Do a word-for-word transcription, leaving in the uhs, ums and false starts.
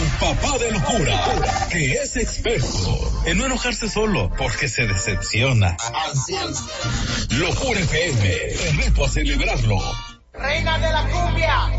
papá de locura, que es experto en no enojarse solo porque se decepciona. Así es. Locura F M, te reto a celebrarlo. Reina de la cumbia.